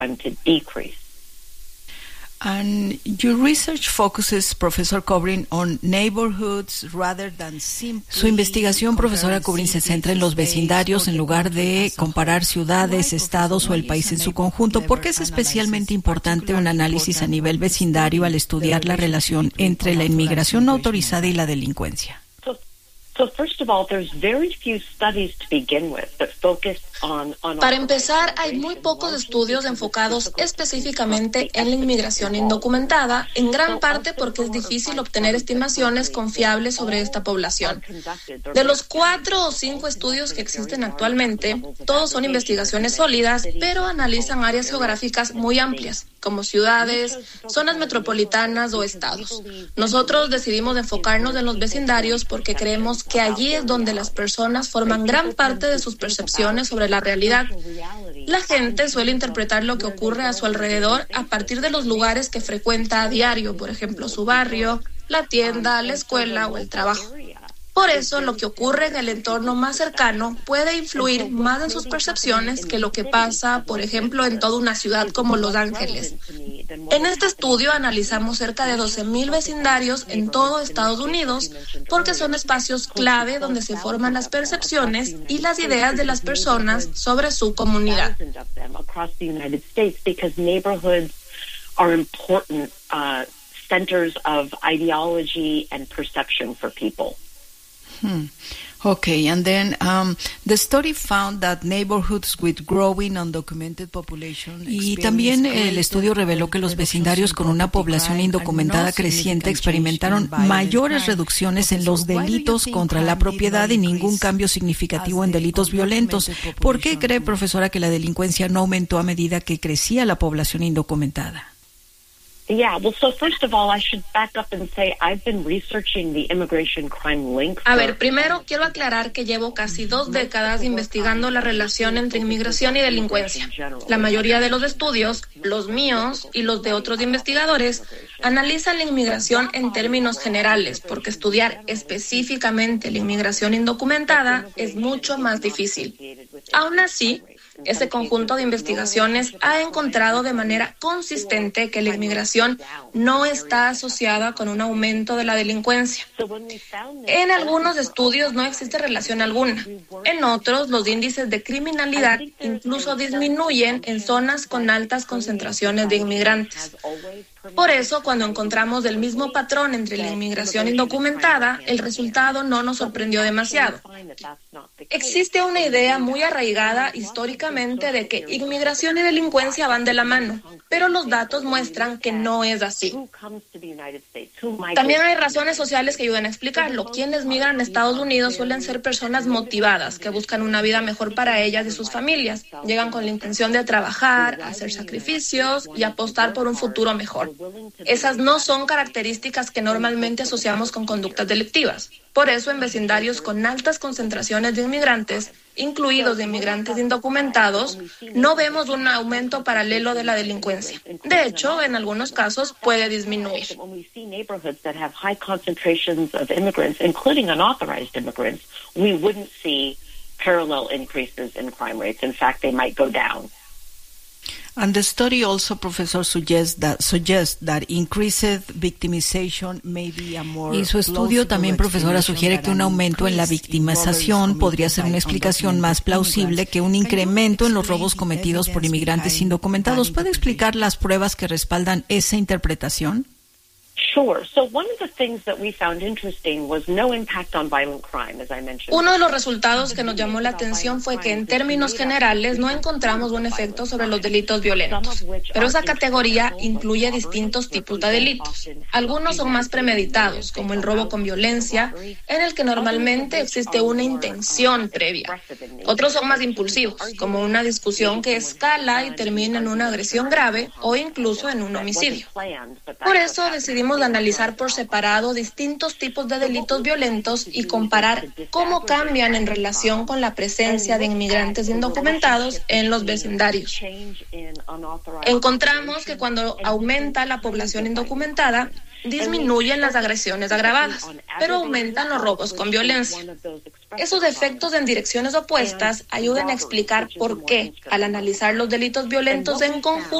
to decrease. And your research focuses, Professor Kobrin, on neighborhoods rather than simply... Su investigación, profesora Kobrin, se centra en los vecindarios en lugar de comparar ciudades, estados o el país en su conjunto. ¿Por qué es especialmente importante un análisis a nivel vecindario al estudiar la relación entre la inmigración no autorizada y la delincuencia? Para empezar, hay muy pocos estudios enfocados específicamente en la inmigración indocumentada, en gran parte porque es difícil obtener estimaciones confiables sobre esta población. De los 4 o 5 estudios que existen actualmente, todos son investigaciones sólidas, pero analizan áreas geográficas muy amplias, como ciudades, zonas metropolitanas o estados. Nosotros decidimos enfocarnos en los vecindarios porque creemos que allí es donde las personas forman gran parte de sus percepciones sobre la realidad. La gente suele interpretar lo que ocurre a su alrededor a partir de los lugares que frecuenta a diario, por ejemplo, su barrio, la tienda, la escuela o el trabajo. Por eso, lo que ocurre en el entorno más cercano puede influir más en sus percepciones que lo que pasa, por ejemplo, en toda una ciudad como Los Ángeles. En este estudio analizamos cerca de 12,000 vecindarios en todo Estados Unidos porque son espacios clave donde se forman las percepciones y las ideas de las personas sobre su comunidad. Centers of ideology and perception for people. Okay, and then the study found that neighborhoods with growing undocumented population. Y también el estudio reveló que los vecindarios con una población indocumentada creciente experimentaron mayores reducciones en los delitos contra la propiedad y ningún cambio significativo en delitos violentos. ¿Por qué cree, profesora, que la delincuencia no aumentó a medida que crecía la población indocumentada? A ver, primero quiero aclarar que llevo casi 2 décadas investigando la relación entre inmigración y delincuencia. La mayoría de los estudios, los míos y los de otros investigadores, analizan la inmigración en términos generales, porque estudiar específicamente la inmigración indocumentada es mucho más difícil. Aún así, ese conjunto de investigaciones ha encontrado de manera consistente que la inmigración no está asociada con un aumento de la delincuencia. En algunos estudios no existe relación alguna. En otros, los índices de criminalidad incluso disminuyen en zonas con altas concentraciones de inmigrantes. Por eso, cuando encontramos el mismo patrón entre la inmigración indocumentada, el resultado no nos sorprendió demasiado. Existe una idea muy arraigada históricamente de que inmigración y delincuencia van de la mano, pero los datos muestran que no es así. También hay razones sociales que ayudan a explicarlo. Quienes migran a Estados Unidos suelen ser personas motivadas, que buscan una vida mejor para ellas y sus familias. Llegan con la intención de trabajar, hacer sacrificios y apostar por un futuro mejor. Esas no son características que normalmente asociamos con conductas delictivas. Por eso, en vecindarios con altas concentraciones de inmigrantes, incluidos de inmigrantes indocumentados, no vemos un aumento paralelo de la delincuencia. De hecho, en algunos casos puede disminuir. And the study also, Professor, suggests that increased victimization may be a more... Y su estudio también, profesora, sugiere que un aumento en la victimización podría ser una explicación más plausible que un incremento en los robos cometidos por inmigrantes indocumentados. ¿Puede explicar las pruebas que respaldan esa interpretación? Uno de los resultados que nos llamó la atención fue que en términos generales no encontramos un efecto sobre los delitos violentos, pero esa categoría incluye distintos tipos de delitos. Algunos son más premeditados, como el robo con violencia, en el que normalmente existe una intención previa. Otros son más impulsivos, como una discusión que escala y termina en una agresión grave o incluso en un homicidio. Por eso decidimos analizar por separado distintos tipos de delitos violentos y comparar cómo cambian en relación con la presencia de inmigrantes indocumentados en los vecindarios. Encontramos que cuando aumenta la población indocumentada, disminuyen las agresiones agravadas, pero aumentan los robos con violencia. Esos efectos en direcciones opuestas ayudan a explicar por qué, al analizar los delitos violentos en conjunto,